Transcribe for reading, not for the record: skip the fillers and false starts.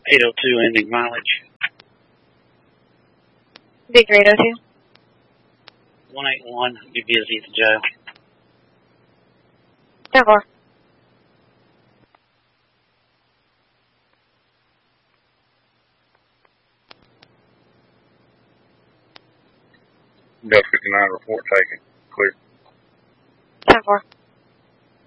802 ending mileage. Victor 802. 181, be busy at the jail. 10-4. Delta 59 report taken. Clear. 10-4.